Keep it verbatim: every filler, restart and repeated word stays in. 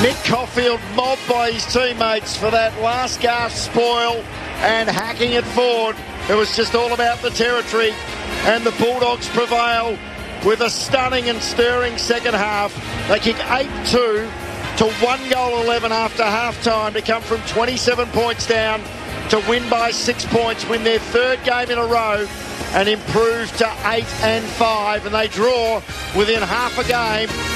Nick Caulfield mobbed by his teammates for that last gasp spoil and hacking it forward. It was just all about the territory, and the Bulldogs prevail with a stunning and stirring second half. They kick eight two to one goal eleven after half-time to come from twenty-seven points down to win by six points, win their third game in a row and improve to eight and five, and they draw within half a game